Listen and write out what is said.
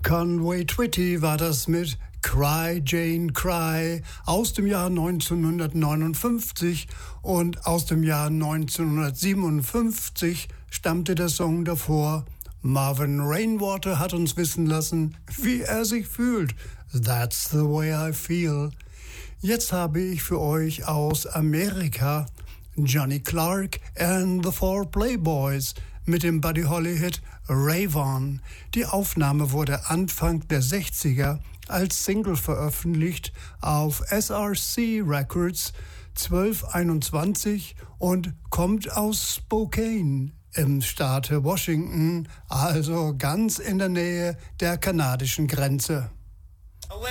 Conway Twitty war das mit Cry Jane Cry aus dem Jahr 1959 und aus dem Jahr 1957 stammte der Song davor. Marvin Rainwater hat uns wissen lassen, wie er sich fühlt. That's the way I feel. Jetzt habe ich für euch aus Amerika Johnny Clark and the Four Playboys mit dem Buddy Holly-Hit Rave On. Die Aufnahme wurde Anfang der 60er als Single veröffentlicht auf SRC Records 1221 und kommt aus Spokane im Staate Washington, also ganz in der Nähe der kanadischen Grenze.